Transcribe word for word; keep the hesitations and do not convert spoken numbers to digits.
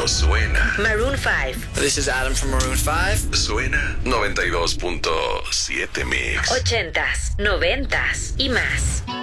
cuando suena. Maroon five. This is Adam from Maroon five. Suena noventa y dos punto siete Mix. Ochentas, noventas y más.